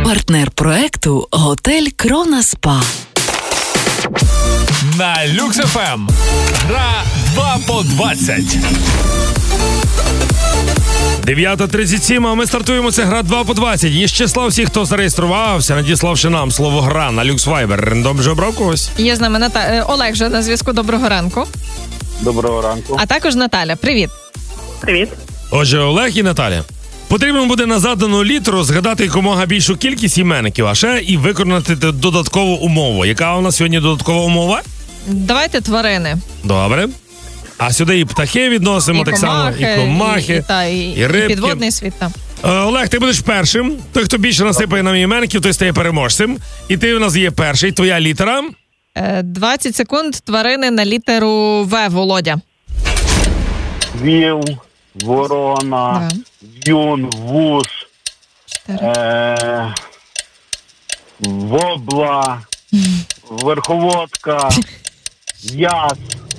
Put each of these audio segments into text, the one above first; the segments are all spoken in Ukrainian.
Партнер проекту «Готель Крона Спа». На Люкс ФМ. Гра 2 по 20. 9:37, а ми стартуємо. Це гра 2 по 20. Є з числа всіх, хто зареєструвався, надіславши нам слово «гра» на Люкс Вайбер. Рендом вже обрав когось? Є з нами Олег вже на зв'язку. Доброго ранку. Доброго ранку. А також Наталя. Привіт. Привіт. Отже, Олег і Наталя. Потрібно буде на задану літеру згадати якомога більшу кількість іменників, а ще і виконати додаткову умову. Яка у нас сьогодні додаткова умова? Давайте тварини. Добре. А сюди і птахи відносимо, так само, і комахи, і рибки. І підводний світ. Олег, ти будеш першим. Той, хто більше насипає нам іменників, той стає переможцем. І ти у нас є перший. Твоя літера? 20 секунд. Тварини на літеру В, Володя. Віл, ворона, в'юн, вус, вобла, верховодка, в'яз,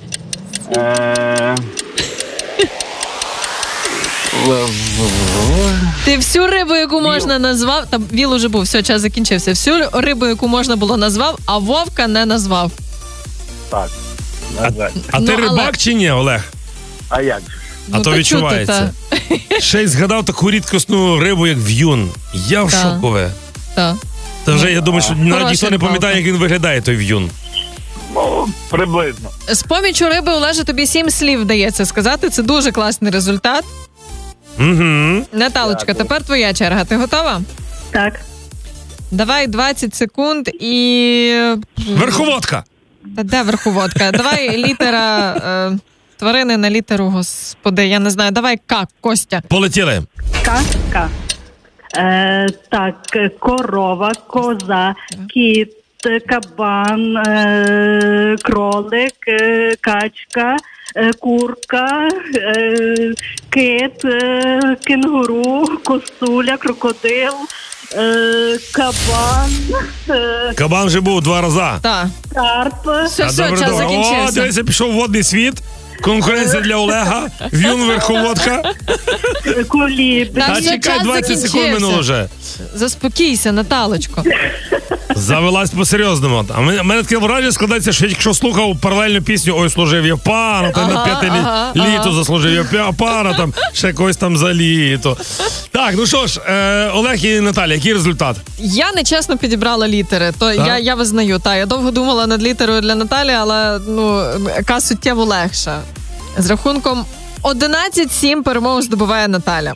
Ти всю рибу, яку можна назвав, там віл уже був, все, час закінчився. Всю рибу, яку можна було назвав, а вовка не назвав. Так, на жаль. А ти рибак чи ні, Олег? А як же? А то відчувається. Ще й згадав таку рідкісну рибу, як в'юн. Я в шокове. Так. Та вже, я думаю, що навіть ніхто не пам'ятає, як він виглядає, той в'юн. Ну, приблизно. З помічю риби, Олеже, тобі 7 слів вдається сказати. Це дуже класний результат. Угу. Наталочка, тепер твоя черга. Ти готова? Так. Давай 20 секунд і... Верховодка. Та де верховодка? Давай літера... тварини на літеру, господи, я не знаю. Давай К, Костя. Полетіли. К. Так, корова, коза, кіт, кабан, кролик, качка, курка, кит, кенгуру, косуля, крокодил, кабан. Кабан вже був 2 рази. Так. Карп. Все, час закінчився. О, дивися, пішов водний світ. Конкуренція для Олега. В'юн, верховодка. Кулібр. Та чекай, 20 секунд минуло вже. Заспокійся, Наталочко. Завелась по-серйозному. А мене таке враження складається, що якщо слухав паралельну пісню «Ой, служив я пану», то на 5 літо заслужив я пана, там ще когось там за літо. Так, ну що ж, Олег і Наталя, який результат? Я нечесно підібрала літери, то я визнаю. Я довго думала над літерою для Наталі, але яка суттєво легша. З рахунком 11-7 перемогу здобуває Наталя.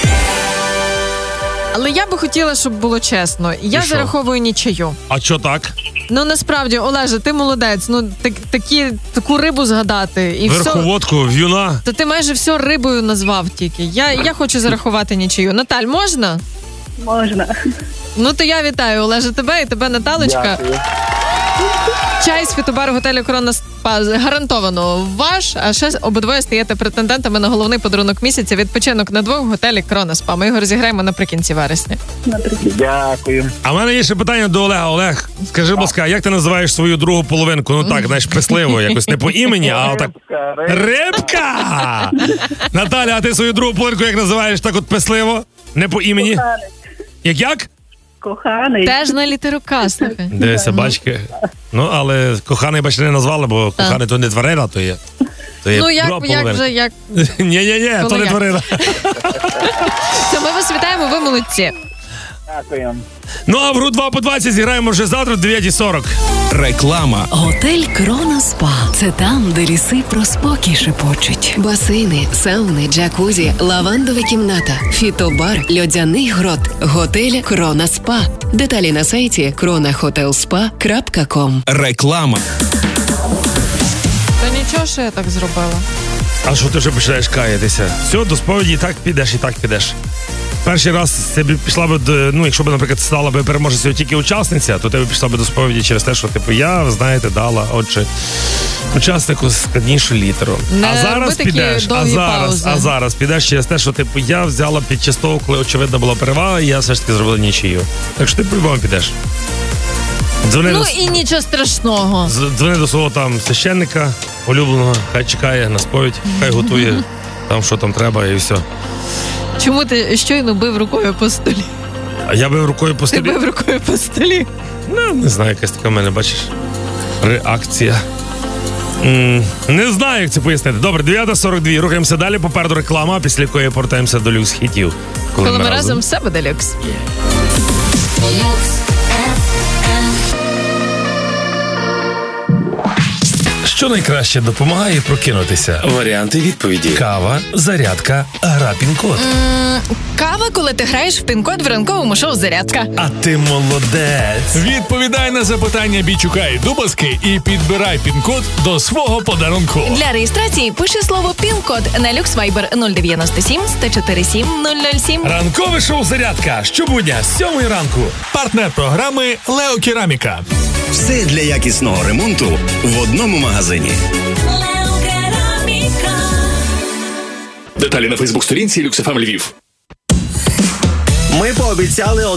Але я би хотіла, щоб було чесно. Я зараховую нічию. А що так? Ну, насправді, Олеже, ти молодець. Ну, таку рибу згадати. І верховодку, в'юна. Та ти майже все рибою назвав тільки. Я хочу зарахувати нічию. Наталь, можна? Можна. Ну, то я вітаю, Олеже, тебе і тебе, Наталочка. Дякую. Чай з фітобару готелю Крона Спа гарантовано ваш, а ще обидвоє стаєте претендентами на головний подарунок місяця відпочинок на 2 в готелі Крона Спа. Ми його розіграємо наприкінці вересня. Дякую. А в мене є ще питання до Олега. Олег, скажи, будь ласка, як ти називаєш свою другу половинку? Ну так, знаєш, писливо, якось не по імені, а отак. Рибка! Наталя, а ти свою другу половинку як називаєш так от писливо? Не по імені? Як? Коханий. Теж на літеру К, слухай. Дивися, бачки. Ну, але коханий, бачите, не назвали, бо коханий то не тварина, то є. Ну, як вже, як... Ні, то не тварина. Це ми вас вітаємо, ви молодці. Дякую. Ну, а в гру 2 по 20 зіграємо вже завтра в 9:40. Реклама. Готель Крона Спа. Це там, де ліси про спокій шепочуть. Басейни, сауни, джакузі, лавандова кімната, фітобар, льодяний грот. Готель Крона Спа. Деталі на сайті kronahotelspa.com. Реклама. Та нічого, що я так зробила. А що ти вже починаєш каятися? Все, до сповіді і так підеш. Перший раз ти б пішла б, ну, якщо б, наприклад, стала б переможецею тільки учасниця, то ти б пішла б до сповіді через те, що, типу, я, знаєте, дала, отже, учаснику складнішу літеру. Не А зараз підеш через те, що, типу, я взяла під час того, коли, очевидно, була перевага, і я все ж таки зробила нічию. Так що ти по-любому підеш. І нічого страшного. Дзвони до свого там священника улюбленого, хай чекає на сповідь, хай готує там, що там треба, і все. Чому ти щойно бив рукою по столі? А я бив рукою по Ти столі. бив рукою по столі. Ну, не знаю, якась така в мене, бачиш, реакція. Не знаю, як це пояснити. Добре, 9:42. Рухаємося далі. Попереду реклама, після якої повертаємося до люкс-хітів. Коли ми разом все буде люкс. Що найкраще допомагає прокинутися? Варіанти відповіді. Кава, зарядка, гра пін-код. Кава, коли ти граєш в пін-код в ранковому шоу «Зарядка». А ти молодець. Відповідай на запитання Бічука і Дубаски і підбирай пін-код до свого подарунку. Для реєстрації пиши слово «Пін-код» на Люкс Вайбер 097 104 7 007. Ранкове шоу «Зарядка» щобудня з 7 ранку. Партнер програми «Лео Кераміка». Все для якісного ремонту в одному магазині. Деталі на фейсбук-сторінці «Люкс ФМ Львів». Ми пообіцяли